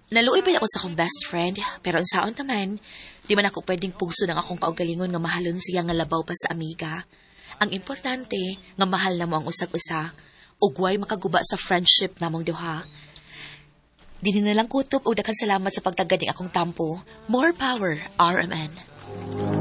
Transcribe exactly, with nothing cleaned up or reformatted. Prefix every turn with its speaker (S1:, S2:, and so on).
S1: Naluoy pa ako sa akong best friend, pero ang saon taman, di man ako pwedeng puso ng akong kaugalingon nga mahalon siya nga labaw pa sa amiga. Ang importante, nga mahal na mo ang usag-usa, ug way makaguba sa friendship namong duha. Dili na lang kutob o daghang salamat sa pagtagad ning akong tampo. More power, R M N.